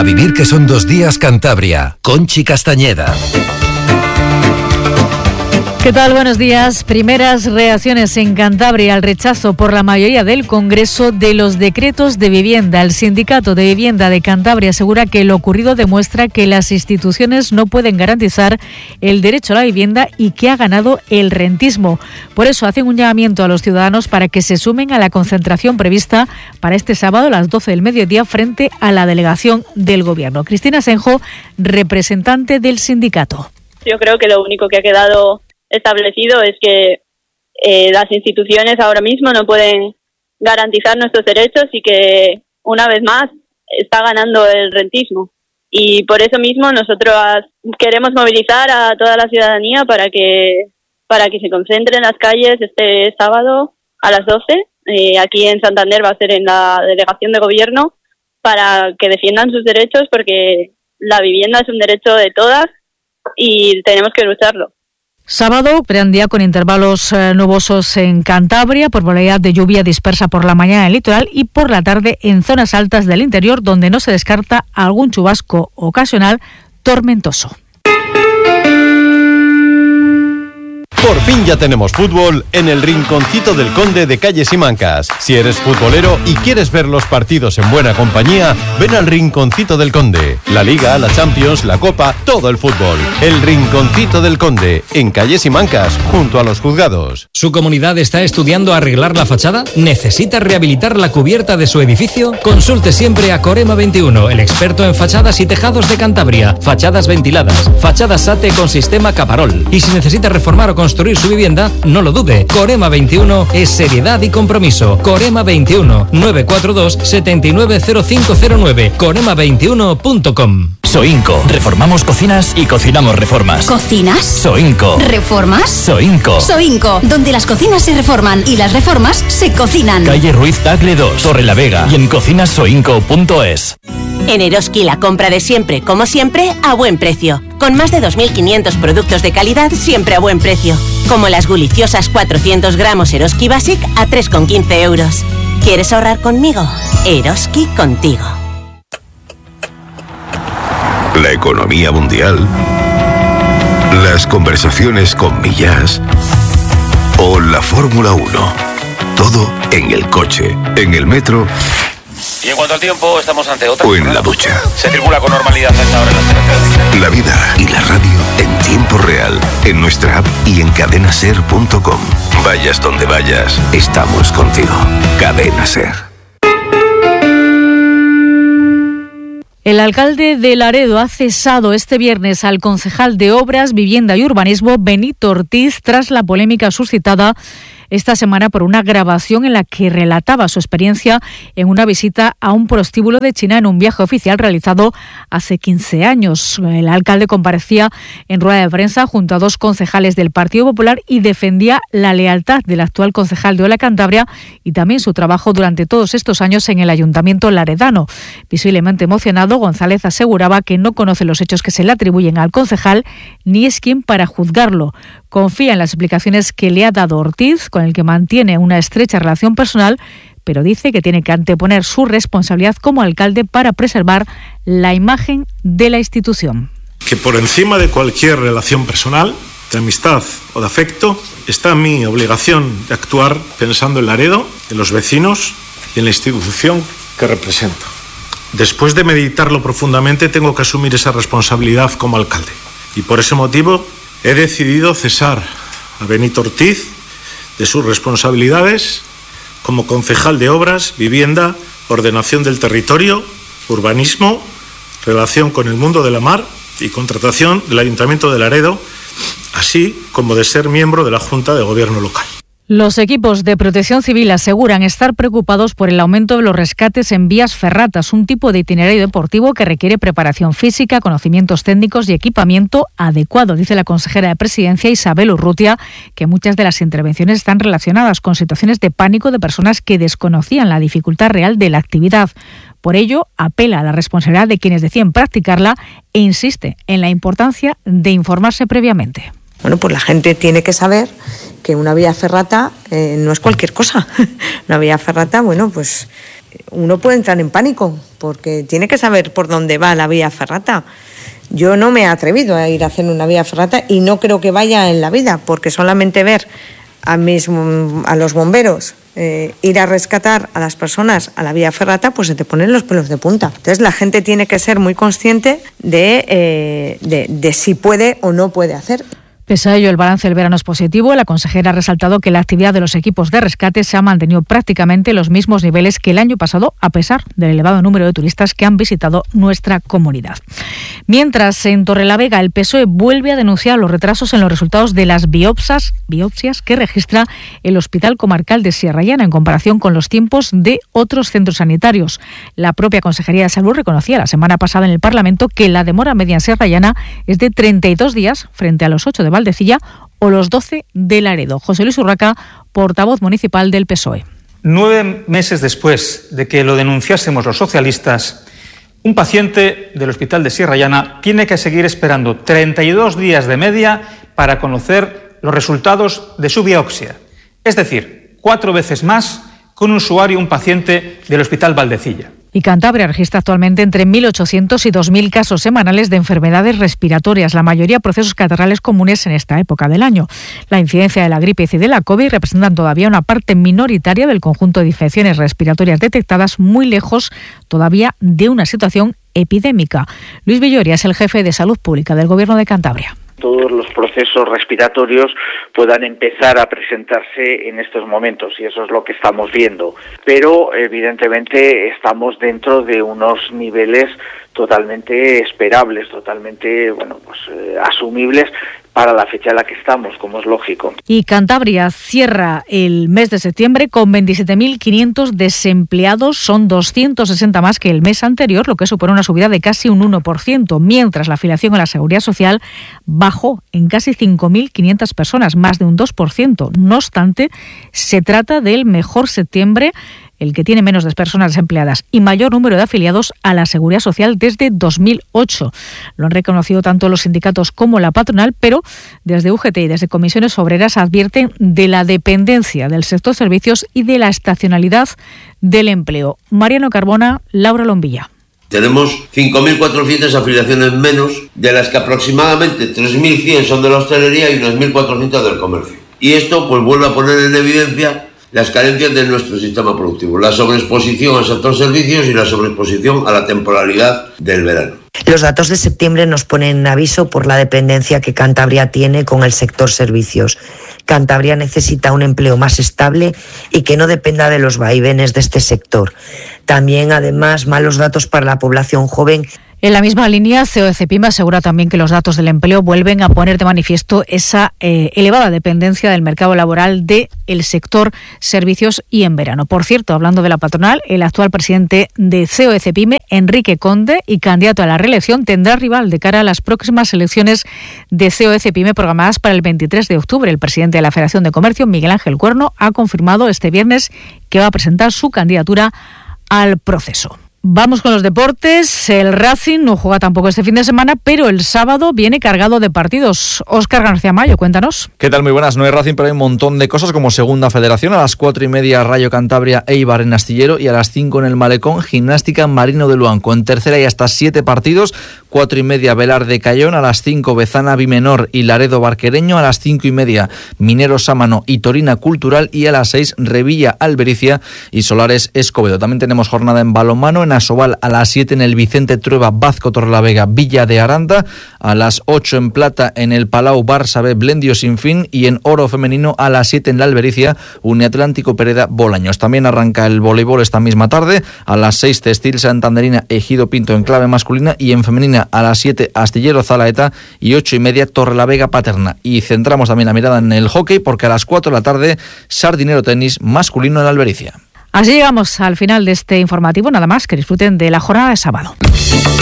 vivir que son 2 días Cantabria. Conchi Castañeda. ¿Qué tal? Buenos días. Primeras reacciones en Cantabria al rechazo por la mayoría del Congreso de los decretos de vivienda. El Sindicato de Vivienda de Cantabria asegura que lo ocurrido demuestra que las instituciones no pueden garantizar el derecho a la vivienda y que ha ganado el rentismo. Por eso hacen un llamamiento a los ciudadanos para que se sumen a la concentración prevista para este sábado a las 12 del mediodía frente a la delegación del Gobierno. Cristina Senjo, representante del sindicato. Yo creo que lo único que ha quedado establecido es que las instituciones ahora mismo no pueden garantizar nuestros derechos y que una vez más está ganando el rentismo. Y por eso mismo nosotros queremos movilizar a toda la ciudadanía para que se concentre en las calles este sábado a las 12. Aquí en Santander va a ser en la delegación de gobierno para que defiendan sus derechos, porque la vivienda es un derecho de todas y tenemos que lucharlo. Sábado, gran día con intervalos nubosos en Cantabria, por probabilidad de lluvia dispersa por la mañana en el litoral y por la tarde en zonas altas del interior, donde no se descarta algún chubasco ocasional tormentoso. Por fin ya tenemos fútbol en el Rinconcito del Conde de Calle Simancas. Si eres futbolero y quieres ver los partidos en buena compañía, ven al Rinconcito del Conde. La Liga, la Champions, la Copa, todo el fútbol. El Rinconcito del Conde, en Calle Simancas, junto a los juzgados. ¿Su comunidad está estudiando arreglar la fachada? ¿Necesita rehabilitar la cubierta de su edificio? Consulte siempre a Corema 21, el experto en fachadas y tejados de Cantabria. Fachadas ventiladas, fachadas SATE con sistema Caparol. Y si necesita reformar o construir su vivienda, no lo dude. Corema 21 es seriedad y compromiso. Corema 21 942 790509. Corema21.com. Soinco. Reformamos cocinas y cocinamos reformas. ¿Cocinas? Soinco. ¿Reformas? Soinco. Soinco, donde las cocinas se reforman y las reformas se cocinan. Calle Ruiz Tagle 2, Torre la Vega y en cocinasoinco.es. En Eroski la compra de siempre, como siempre, a buen precio. Con más de 2.500 productos de calidad siempre a buen precio. Como las guliciosas 400 gramos Eroski Basic a 3,15 euros. ¿Quieres ahorrar conmigo? Eroski contigo. La economía mundial, las conversaciones con Millás o la Fórmula 1. Todo en el coche, en el metro. Y en cuanto al tiempo, estamos ante otra. O en la ducha. Se circula con normalidad a esta hora en las carreteras. La vida y la radio en tiempo real, en nuestra app y en cadenaser.com. Vayas donde vayas, estamos contigo. Cadena Ser. El alcalde de Laredo ha cesado este viernes al concejal de Obras, Vivienda y Urbanismo, Benito Ortiz, tras la polémica suscitada esta semana por una grabación en la que relataba su experiencia en una visita a un prostíbulo de China en un viaje oficial realizado hace 15 años. El alcalde comparecía en rueda de prensa junto a 2 concejales del Partido Popular y defendía la lealtad del actual concejal de Ola Cantabria y también su trabajo durante todos estos años en el Ayuntamiento laredano. Visiblemente emocionado, González aseguraba que no conoce los hechos que se le atribuyen al concejal ni es quien para juzgarlo. Confía en las explicaciones que le ha dado Ortiz, con el que mantiene una estrecha relación personal, pero dice que tiene que anteponer su responsabilidad como alcalde para preservar la imagen de la institución. Que por encima de cualquier relación personal, de amistad o de afecto, está mi obligación de actuar pensando en Laredo, en los vecinos y en la institución que represento. Después de meditarlo profundamente, tengo que asumir esa responsabilidad como alcalde. Y por ese motivo he decidido cesar a Benito Ortiz de sus responsabilidades como concejal de Obras, Vivienda, Ordenación del Territorio, Urbanismo, Relación con el Mundo de la Mar y Contratación del Ayuntamiento de Laredo, así como de ser miembro de la Junta de Gobierno local. Los equipos de protección civil aseguran estar preocupados por el aumento de los rescates en vías ferratas, un tipo de itinerario deportivo que requiere preparación física, conocimientos técnicos y equipamiento adecuado, dice la consejera de Presidencia Isabel Urrutia, que muchas de las intervenciones están relacionadas con situaciones de pánico de personas que desconocían la dificultad real de la actividad. Por ello, apela a la responsabilidad de quienes deciden practicarla e insiste en la importancia de informarse previamente. Bueno, pues la gente tiene que saber que una vía ferrata no es cualquier cosa. Una vía ferrata, bueno, pues uno puede entrar en pánico, porque tiene que saber por dónde va la vía ferrata. Yo no me he atrevido a ir a hacer una vía ferrata y no creo que vaya en la vida, porque solamente ver a los bomberos ir a rescatar a las personas a la vía ferrata, pues se te ponen los pelos de punta. Entonces la gente tiene que ser muy consciente de si puede o no puede hacer. Pese a ello, el balance del verano es positivo. La consejera ha resaltado que la actividad de los equipos de rescate se ha mantenido prácticamente los mismos niveles que el año pasado, a pesar del elevado número de turistas que han visitado nuestra comunidad. Mientras, en Torrelavega, el PSOE vuelve a denunciar los retrasos en los resultados de las biopsias que registra el Hospital Comarcal de Sierra Llana en comparación con los tiempos de otros centros sanitarios. La propia Consejería de Salud reconocía la semana pasada en el Parlamento que la demora media en Sierra Llana es de 32 días frente a los 8 de Valdecilla o los 12 de Laredo. José Luis Urraca, portavoz municipal del PSOE. 9 meses después de que lo denunciásemos los socialistas, un paciente del Hospital de Sierra Llana tiene que seguir esperando 32 días de media para conocer los resultados de su biopsia. Es decir, 4 veces más que un usuario, un paciente del Hospital Valdecilla. Y Cantabria registra actualmente entre 1.800 y 2.000 casos semanales de enfermedades respiratorias, la mayoría procesos catarrales comunes en esta época del año. La incidencia de la gripe y de la COVID representan todavía una parte minoritaria del conjunto de infecciones respiratorias detectadas, muy lejos todavía de una situación epidémica. Luis Villoria es el jefe de Salud Pública del Gobierno de Cantabria. Todos los procesos respiratorios puedan empezar a presentarse en estos momentos y eso es lo que estamos viendo. Pero evidentemente estamos dentro de unos niveles totalmente esperables, totalmente asumibles para la fecha en la que estamos, como es lógico. Y Cantabria cierra el mes de septiembre con 27.500 desempleados, son 260 más que el mes anterior, lo que supone una subida de casi un 1%, mientras la afiliación a la Seguridad Social bajó en casi 5.500 personas, más de un 2%. No obstante, se trata del mejor septiembre, el que tiene menos de personas desempleadas y mayor número de afiliados a la Seguridad Social desde 2008. Lo han reconocido tanto los sindicatos como la patronal, pero desde UGT y desde comisiones obreras advierten de la dependencia del sector servicios y de la estacionalidad del empleo. Mariano Carbona, Laura Lombilla. Tenemos 5.400 afiliaciones menos, de las que aproximadamente 3.100 son de la hostelería y unas 1.400 del comercio. Y esto pues vuelve a poner en evidencia las carencias de nuestro sistema productivo, la sobreexposición al sector servicios y la sobreexposición a la temporalidad del verano. Los datos de septiembre nos ponen en aviso por la dependencia que Cantabria tiene con el sector servicios. Cantabria necesita un empleo más estable y que no dependa de los vaivenes de este sector. También, además, malos datos para la población joven. En la misma línea, COE-CEPIME asegura también que los datos del empleo vuelven a poner de manifiesto esa elevada dependencia del mercado laboral del sector servicios y en verano. Por cierto, hablando de la patronal, el actual presidente de COE-CEPIME, Enrique Conde, y candidato a la reelección, tendrá rival de cara a las próximas elecciones de COE-CEPIME programadas para el 23 de octubre. El presidente de la Federación de Comercio, Miguel Ángel Cuerno, ha confirmado este viernes que va a presentar su candidatura al proceso. Vamos con los deportes. El Racing no juega tampoco este fin de semana, pero el sábado viene cargado de partidos. Óscar García Mayo, cuéntanos. ¿Qué tal? Muy buenas. No hay Racing, pero hay un montón de cosas como Segunda Federación. A las 4:30 Rayo Cantabria, Eibar en Astillero, y a las 5 en el Malecón, Gimnástica Marino de Luanco. En tercera hay hasta 7 partidos. 4:30 Velar de Cayón, a las 5 Bezana Bimenor y Laredo Barquereño, a las 5:30 Minero Sámano y Torina Cultural, y a las 6 Revilla Albericia y Solares Escobedo. También tenemos jornada en balonmano en Asobal, a las 7 en el Vicente Trueba Bazco Torrelavega Villa de Aranda, a las 8 en plata en el Palau Barça B Blendio Sinfín, y en oro femenino a las 7 en la Albericia Uniatlántico Pereda Bolaños. También arranca el voleibol esta misma tarde, a las 6 Textil Santanderina Ejido Pinto en clave masculina, y en femenina a las 7 Astillero Zalaeta y 8:30 Torrelavega Paterna. Y centramos también la mirada en el hockey, porque a las 4 de la tarde Sardinero Tenis masculino en la Albericia. Así llegamos al final de este informativo. Nada más, que disfruten de la jornada de sábado.